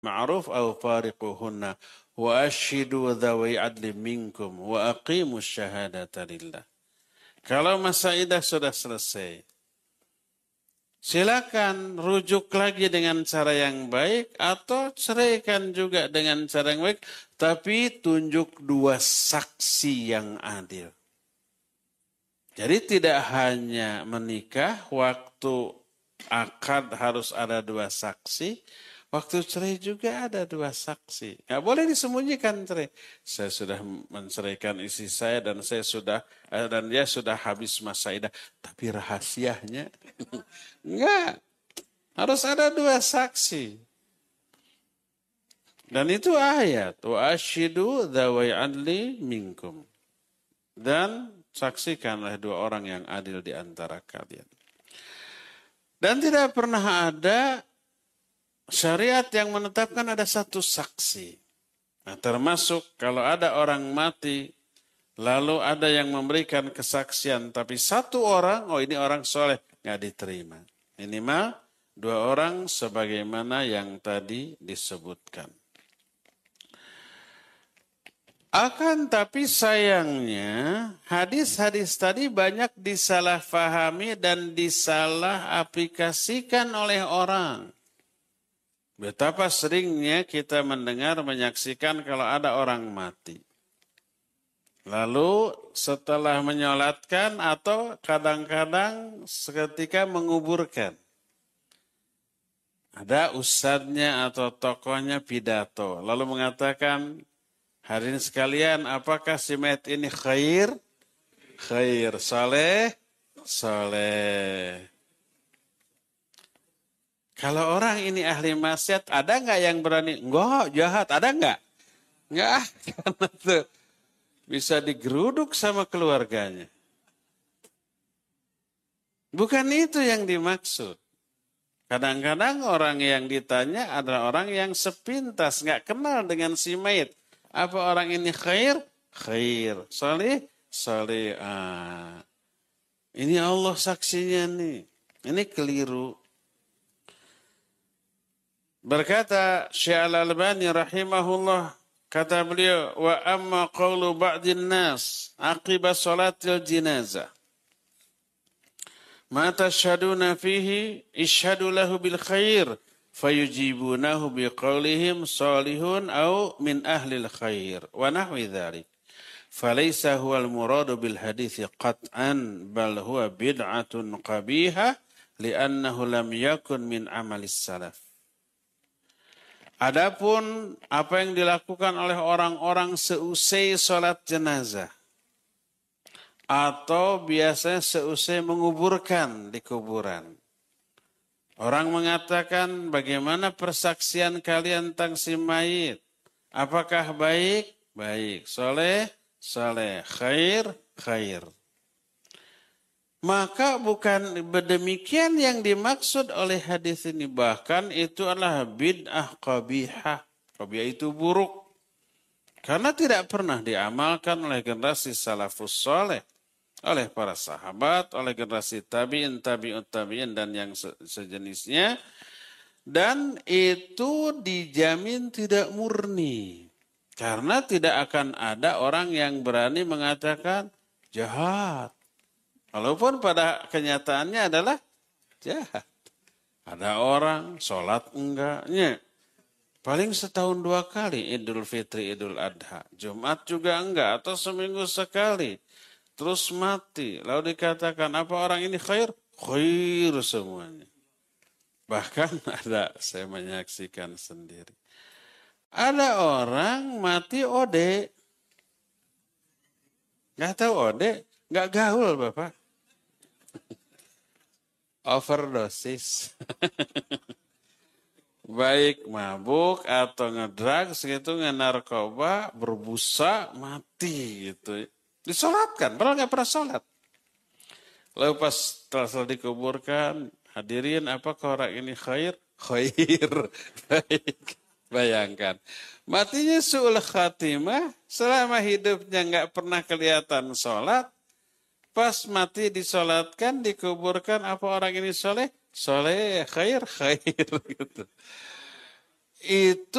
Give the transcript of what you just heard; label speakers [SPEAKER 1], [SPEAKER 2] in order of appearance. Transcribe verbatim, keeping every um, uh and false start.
[SPEAKER 1] ma'ruf aw fariquhunna wa ashidu dhawi adli minkum wa aqimus syahadata lillah. Kalau masa iddah sudah selesai, silakan rujuk lagi dengan cara yang baik atau ceraikan juga dengan cara yang baik, tapi tunjuk dua saksi yang adil. Jadi tidak hanya menikah, waktu akad harus ada dua saksi, waktu cerai juga ada dua saksi. Nggak boleh disembunyikan cerai. Saya sudah menceraikan istri saya dan saya sudah dan dia sudah habis masa iddah, tapi rahasianya enggak. Harus ada dua saksi. Dan itu ayat, wa ashidu dzawai adli minkum. Dan saksikanlah dua orang yang adil di antara kalian. Dan tidak pernah ada syariat yang menetapkan ada satu saksi. Nah, termasuk kalau ada orang mati, lalu ada yang memberikan kesaksian, tapi satu orang, oh ini orang soleh, nggak diterima. Minimal dua orang sebagaimana yang tadi disebutkan. Akan tapi sayangnya hadis-hadis tadi banyak disalahfahami dan disalah aplikasikan oleh orang. Betapa seringnya kita mendengar, menyaksikan kalau ada orang mati. Lalu setelah menyolatkan atau kadang-kadang seketika menguburkan. Ada ustadznya atau tokohnya pidato. Lalu mengatakan, hadirin sekalian, apakah si mayat ini khair? Khair. Saleh? Saleh. Kalau orang ini ahli maksiat, ada nggak yang berani? Enggak, jahat. Ada nggak? Nggak. Karena tuh bisa digeruduk sama keluarganya. Bukan itu yang dimaksud. Kadang-kadang orang yang ditanya adalah orang yang sepintas, nggak kenal dengan si mayit. Apa orang ini khair? Khair. Salih? Salih. Ah. Ini Allah saksinya nih. Ini keliru. Berkata Syekh Al-Albani rahimahullah, kata beliau, wa amma qawlu ba'din nas aqiba salatil jinazah. Ma tashhaduna fihi ishhadu lahu bil khair fayujibunahu biqaulihim salihun au min ahlil khair wa nahwi dzalik. Falaysa huwal muradu bil hadithi qat'an bal huwa bid'atun qabihah li'annahu lam yakun min amalis salaf. Adapun apa yang dilakukan oleh orang-orang seusai sholat jenazah atau biasanya seusai menguburkan di kuburan. Orang mengatakan bagaimana persaksian kalian tentang si mayit? Apakah baik? Baik. Soleh? Soleh. Khair? Khair. Maka bukan demikian yang dimaksud oleh hadis ini. Bahkan itu adalah bid'ah qabihah. Qabihah itu buruk. Karena tidak pernah diamalkan oleh generasi salafus soleh. Oleh para sahabat, oleh generasi tabi'in, tabi'ut tabi'in, dan yang sejenisnya. Dan itu dijamin tidak murni. Karena tidak akan ada orang yang berani mengatakan jahat. Walaupun pada kenyataannya adalah jahat. Ada orang sholat enggaknya. Paling setahun dua kali Idul Fitri, Idul Adha. Jumat juga enggak atau seminggu sekali. Terus mati. Lalu dikatakan apa orang ini khair? Khair semuanya. Bahkan ada, saya menyaksikan sendiri. Ada orang mati ode. Enggak tahu ode? Enggak gaul Bapak. Overdosis. Baik mabuk atau ngedrugs gitu, ngenarkoba, berbusa, mati gitu. Disolatkan, padahal nggak pernah sholat. Lalu pas setelah dikuburkan, hadirin apakah orang ini khair? Khair. Baik. Bayangkan. Matinya su'ul khatimah, selama hidupnya nggak pernah kelihatan sholat. Pas mati disolatkan, dikuburkan, apa orang ini soleh? Soleh, khair, khair. Gitu. itu